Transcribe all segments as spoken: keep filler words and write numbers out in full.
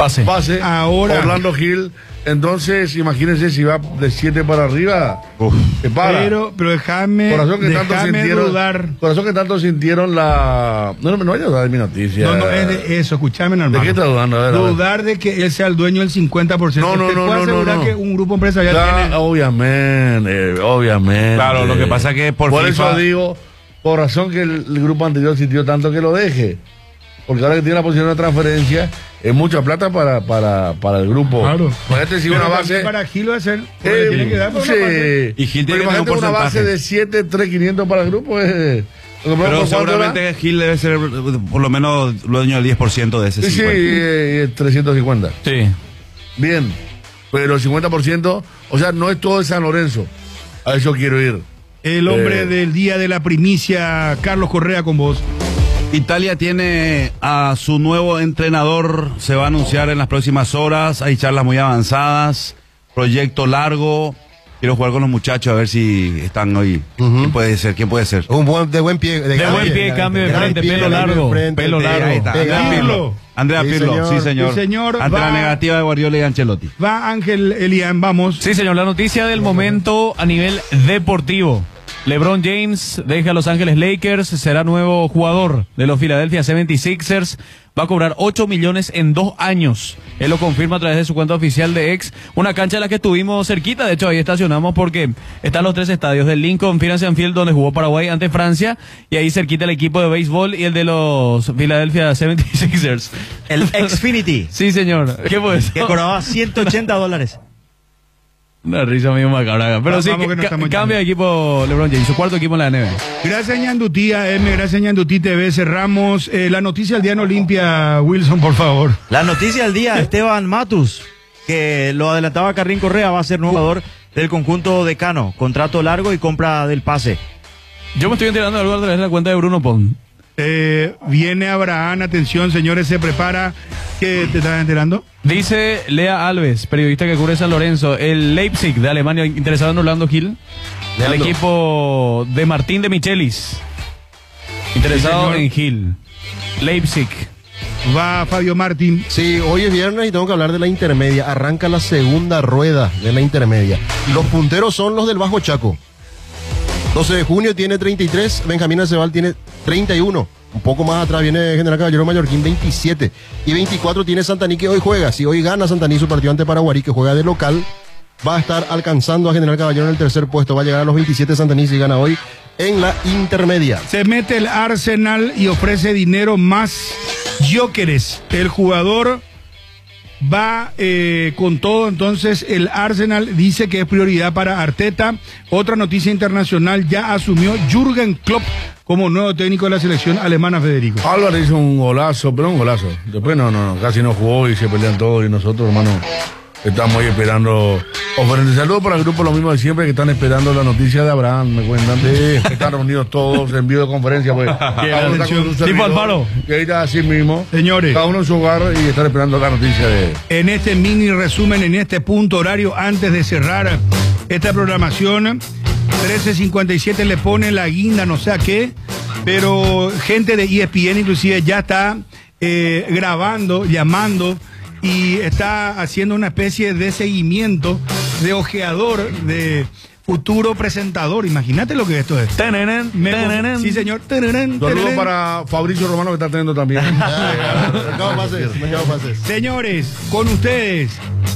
Pase. Pase. Ahora. Orlando Gil. Entonces, imagínense si va de siete para arriba. Uf. Se para. Pero, pero déjame, Corazón que tanto déjame sintieron, dudar. Corazón que tanto sintieron la... No, no, no vaya a dar mi noticia. No, no, es de eso, escúchame, hermano. ¿De qué estás dudando? A ver, a ver. Dudar de que él sea el dueño del cincuenta por ciento. No, no, ¿Usted no, puede no, asegurar no, no. que un grupo empresarial Ya, tiene... obviamente, obviamente. Claro, lo que pasa es que por Por FIFA... eso digo, por razón que el, el grupo anterior sintió tanto que lo deje. Porque ahora que tiene la posición de transferencia, es mucha plata para, para, para el grupo. Claro. Imagínate si Pero una también base... para Gil va a ser... Eh, tiene que dar por sí. una parte. Y Gil tiene Pero que tener un imagínate una porcentaje. base de siete, tres, quinientos para el grupo. Es, Pero seguramente Gil debe ser por lo menos dueño del diez por ciento de ese Sí, sí, cincuenta. eh, trescientos cincuenta. Sí. Bien, pero el cincuenta por ciento, o sea, no es todo de San Lorenzo. A eso quiero ir. El hombre Eh. del día de la primicia, Carlos Correa, con vos. Italia tiene a su nuevo entrenador, se va a anunciar en las próximas horas, hay charlas muy avanzadas, proyecto largo, quiero jugar con los muchachos a ver si están hoy. Ujú. ¿Quién puede ser? ¿Quién puede ser? Un buen, de buen pie. De, De gran buen pie, cambio de gran frente, pie, pelo cambio de largo, frente, pelo de- largo. Ahí está, pega. Andrea Pirlo. Pirlo. Andrea Sí, Pirlo, señor. sí señor. Sí, señor. Ante Va- la negativa de Guardiola y Ancelotti. Va Ángel Elian, vamos. Sí, señor, la noticia del momento a nivel deportivo. LeBron James deja a Los Ángeles Lakers, será nuevo jugador de los Philadelphia setenta y seis ers, va a cobrar ocho millones en dos años. Él lo confirma a través de su cuenta oficial de X, una cancha en la que estuvimos cerquita, de hecho ahí estacionamos porque están los tres estadios del Lincoln Financial Field donde jugó Paraguay ante Francia y ahí cerquita el equipo de béisbol y el de los Philadelphia setenta y seis ers. El Xfinity, Sí, señor. ¿Qué fue eso? que cobraba ciento ochenta dólares. Una risa medio macabra. Pero Va- sí, vamos que no ca- estamos cambia de equipo LeBron James, su cuarto equipo en la N B A. Gracias, Ñandutí, A M, gracias, Ñandutí T V. Cerramos eh, la noticia del día en Olimpia, Wilson, por favor. La noticia del día, Esteban Matus, que lo adelantaba Carrín Correa, va a ser nuevo jugador del conjunto decano. Contrato largo y compra del pase. Yo me estoy enterando de algo a través de la cuenta de Bruno Pon. Eh, viene Abraham, atención, señores, se prepara. ¿Qué te estás enterando? Dice Lea Alves, periodista que cubre San Lorenzo, el Leipzig de Alemania, interesado en Orlando Gil. Leandro. El equipo de Martín de Michelis, interesado Sí, señor. en Gil. Leipzig. Va Fabio Martín. Sí, hoy es viernes y tengo que hablar de la intermedia. Arranca la segunda rueda de la intermedia. Los punteros son los del Bajo Chaco. doce de junio tiene treinta y tres, Benjamín Acebal tiene treinta y uno. Un poco más atrás viene General Caballero Mallorquín, veintisiete. Y veinticuatro tiene Santaní, que hoy juega. Si hoy gana Santaní su partido ante Paraguarí, que juega de local, va a estar alcanzando a General Caballero en el tercer puesto. Va a llegar a los veintisiete Santaní si gana hoy en la intermedia. Se mete el Arsenal y ofrece dinero más Gyökeres. El jugador va eh, con todo, entonces el Arsenal dice que es prioridad para Arteta. Otra noticia internacional, ya asumió Jürgen Klopp como nuevo técnico de la selección alemana, Federico. Álvarez hizo un golazo, pero un golazo. Después no, no, casi no jugó y se pelean todos y nosotros, hermano, estamos ahí esperando. Ofrente saludos para el grupo, lo mismo de siempre, que están esperando la noticia de Abraham, me cuentan. Que están reunidos todos en videoconferencia, pues. Cada uno está con su Tipo servidor, Alfaro. Y ahí está así mismo. Señores. Cada uno en su hogar y están esperando la noticia de... En este mini resumen, en este punto horario, antes de cerrar esta programación, trece cincuenta y siete le pone la guinda, no sé a qué, pero gente de E S P N inclusive ya está eh, grabando, llamando y está haciendo una especie de seguimiento, de ojeador, de futuro presentador. Imagínate lo que esto es. Tenenen, Me- tenenen. sí, señor. Tenenen, Saludos tenenen. para Fabricio Romano, que está teniendo también. Mercado Pases, Mercado Pases. Señores, con ustedes,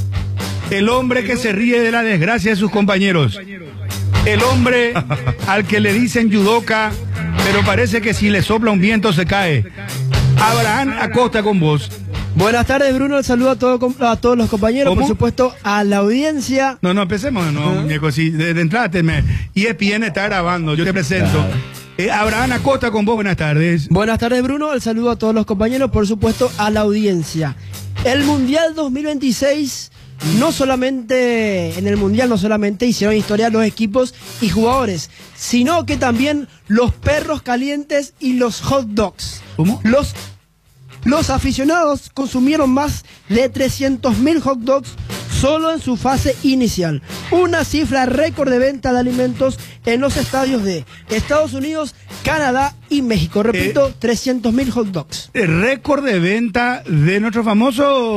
el hombre que se ríe de la desgracia de sus compañeros. El hombre al que le dicen yudoka, pero parece que si le sopla un viento se cae. Abraham Acosta con vos. Buenas tardes, Bruno. El saludo a, todo, a todos los compañeros, ¿Cómo? por supuesto, a la audiencia. No, no, empecemos, no, muñeco, sí, de, de entrada te me, E S P N está grabando, yo te presento. Eh, Abraham Acosta con vos, buenas tardes. Buenas tardes, Bruno. El saludo a todos los compañeros, por supuesto, a la audiencia. El Mundial dos mil veintiséis, no solamente, en el Mundial no solamente hicieron historia los equipos y jugadores, sino que también los perros calientes y los hot dogs. ¿Cómo? Los, los aficionados consumieron más de trescientos mil hot dogs solo en su fase inicial. Una cifra récord de venta de alimentos en los estadios de Estados Unidos, Canadá y México. Repito, trescientos mil hot dogs. El récord de venta de nuestro famoso